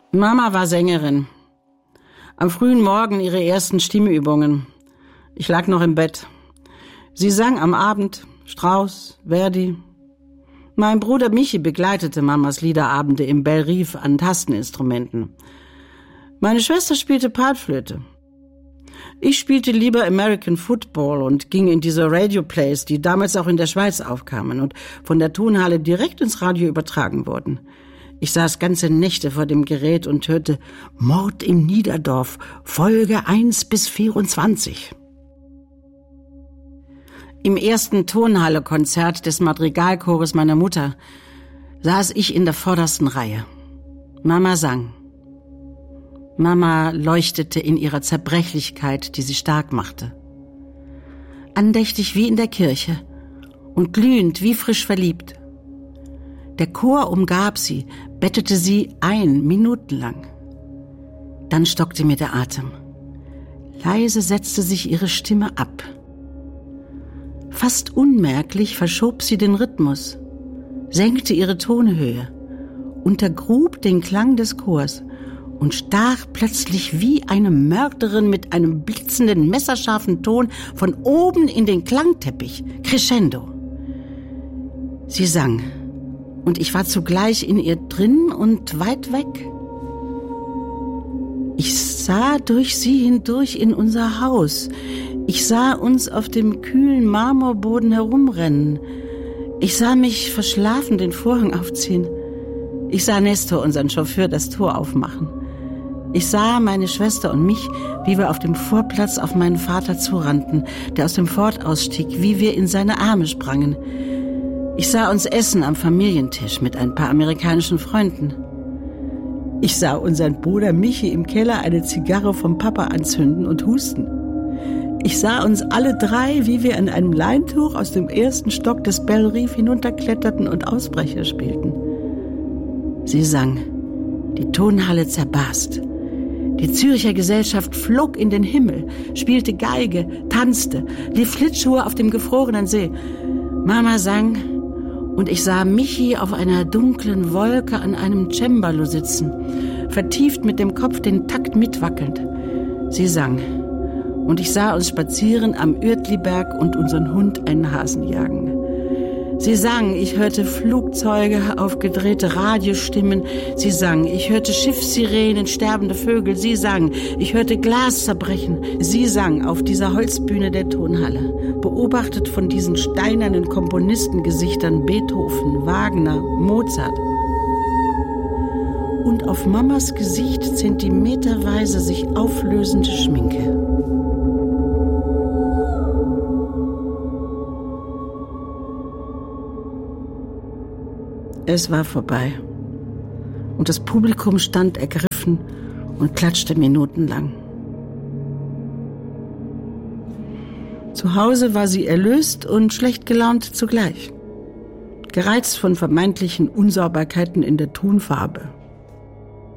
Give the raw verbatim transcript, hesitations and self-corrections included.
Mama war Sängerin. Am frühen Morgen ihre ersten Stimmübungen. Ich lag noch im Bett. Sie sang am Abend Strauss, Verdi. Mein Bruder Michi begleitete Mamas Liederabende im Bellerive an Tasteninstrumenten. Meine Schwester spielte Paltflöte. Ich spielte lieber American Football und ging in diese Radio-Plays, die damals auch in der Schweiz aufkamen und von der Tonhalle direkt ins Radio übertragen wurden. Ich saß ganze Nächte vor dem Gerät und hörte Mord im Niederdorf, Folge eins bis vierundzwanzig. Im ersten Tonhalle-Konzert des Madrigalchores meiner Mutter saß ich in der vordersten Reihe. Mama sang. Mama leuchtete in ihrer Zerbrechlichkeit, die sie stark machte. Andächtig wie in der Kirche und glühend wie frisch verliebt. Der Chor umgab sie, bettete sie ein, minutenlang. Dann stockte mir der Atem. Leise setzte sich ihre Stimme ab. Fast unmerklich verschob sie den Rhythmus, senkte ihre Tonhöhe, untergrub den Klang des Chors und stach plötzlich wie eine Mörderin mit einem blitzenden, messerscharfen Ton von oben in den Klangteppich, crescendo. Sie sang. Und ich war zugleich in ihr drin und weit weg. Ich sah durch sie hindurch in unser Haus. Ich sah uns auf dem kühlen Marmorboden herumrennen. Ich sah mich verschlafen den Vorhang aufziehen. Ich sah Nestor, unseren Chauffeur, das Tor aufmachen. Ich sah meine Schwester und mich, wie wir auf dem Vorplatz auf meinen Vater zurannten, der aus dem Ford ausstieg, wie wir in seine Arme sprangen. Ich sah uns essen am Familientisch mit ein paar amerikanischen Freunden. Ich sah unseren Bruder Michi im Keller eine Zigarre vom Papa anzünden und husten. Ich sah uns alle drei, wie wir in einem Leintuch aus dem ersten Stock des Bellerive hinunterkletterten und Ausbrecher spielten. Sie sang. Die Tonhalle zerbarst. Die Zürcher Gesellschaft flog in den Himmel, spielte Geige, tanzte, lief Schlittschuhe auf dem gefrorenen See. Mama sang. Und ich sah Michi auf einer dunklen Wolke an einem Cembalo sitzen, vertieft mit dem Kopf den Takt mitwackelnd. Sie sang. Und ich sah uns spazieren am Uertliberg und unseren Hund einen Hasen jagen. Sie sang, ich hörte Flugzeuge, aufgedrehte Radiostimmen. Sie sang, ich hörte Schiffssirenen, sterbende Vögel. Sie sang, ich hörte Glas zerbrechen. Sie sang auf dieser Holzbühne der Tonhalle, beobachtet von diesen steinernen Komponistengesichtern Beethoven, Wagner, Mozart. Und auf Mamas Gesicht zentimeterweise sich auflösende Schminke. Es war vorbei. Und das Publikum stand ergriffen und klatschte minutenlang. Zu Hause war sie erlöst und schlecht gelaunt zugleich. Gereizt von vermeintlichen Unsauberkeiten in der Tonfarbe.